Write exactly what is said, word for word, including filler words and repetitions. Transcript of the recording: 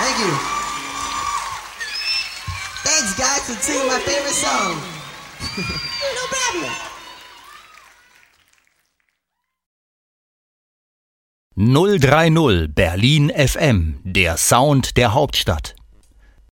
Thank you. Thanks, guys, for singing my favorite song. No problem. null drei null Berlin F M, der Sound der Hauptstadt.